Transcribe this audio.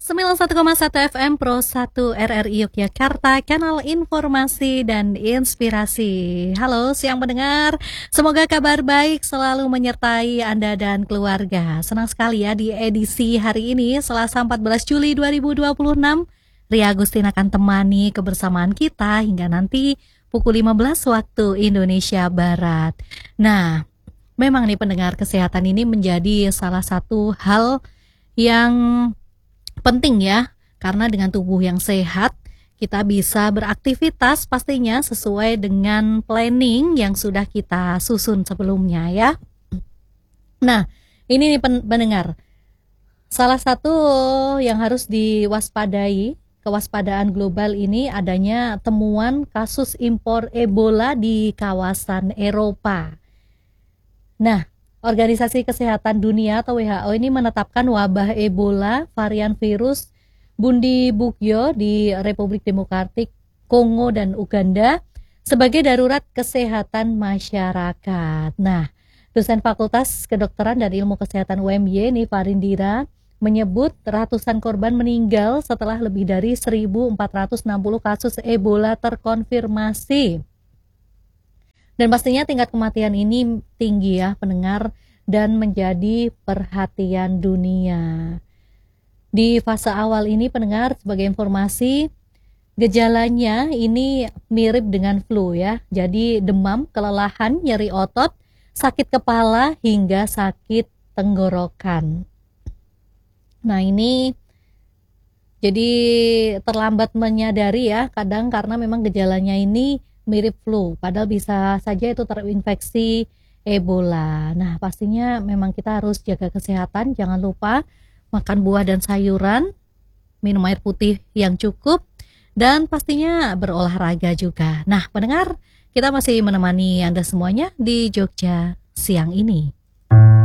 91,1 FM Pro 1 RRI Yogyakarta, kanal informasi dan inspirasi. Halo siang pendengar, semoga kabar baik selalu menyertai Anda dan keluarga. Senang sekali ya di edisi hari ini, Selasa 14 Juli 2026, Ria Agustin akan temani kebersamaan kita hingga nanti pukul 15 waktu Indonesia Barat. Nah, memang nih pendengar, kesehatan ini menjadi salah satu hal yang penting ya, karena dengan tubuh yang sehat kita bisa beraktivitas pastinya sesuai dengan planning yang sudah kita susun sebelumnya ya. Nah, ini nih pendengar, salah satu yang harus diwaspadai, kewaspadaan global ini adanya temuan kasus impor Ebola di kawasan Eropa. Nah, Organisasi Kesehatan Dunia atau WHO ini menetapkan wabah Ebola varian virus Bundibugyo di Republik Demokratik Kongo dan Uganda sebagai darurat kesehatan masyarakat. Nah, dosen Fakultas Kedokteran dan Ilmu Kesehatan UMY Nifa Rindira menyebut ratusan korban meninggal setelah lebih dari 1.460 kasus Ebola terkonfirmasi. Dan pastinya tingkat kematian ini tinggi ya pendengar, dan menjadi perhatian dunia. Di fase awal ini pendengar, sebagai informasi, gejalanya ini mirip dengan flu ya. Jadi demam, kelelahan, nyeri otot, sakit kepala hingga sakit tenggorokan. Nah ini jadi terlambat menyadari ya kadang, karena memang gejalanya ini mirip flu, padahal bisa saja itu terinfeksi Ebola. Nah, pastinya memang kita harus jaga kesehatan, jangan lupa makan buah dan sayuran, minum air putih yang cukup, dan pastinya berolahraga juga. Nah, pendengar, kita masih menemani Anda semuanya di Jogja siang ini.